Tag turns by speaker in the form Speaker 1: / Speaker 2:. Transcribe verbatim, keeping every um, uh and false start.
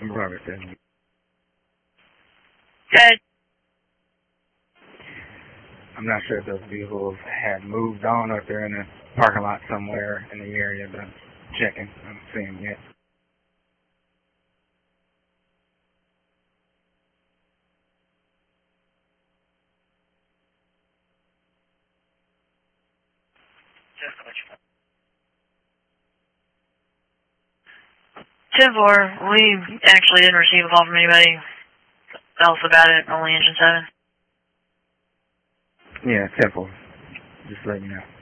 Speaker 1: Robert seven.
Speaker 2: Okay.
Speaker 1: I'm not sure if those vehicles had moved on or if they're in a parking lot somewhere in the area, but I'm checking. I don't see them yet.
Speaker 2: ten four, we actually didn't receive a call from anybody else about it, only Engine seven.
Speaker 1: Yeah, ten four. Just let me know.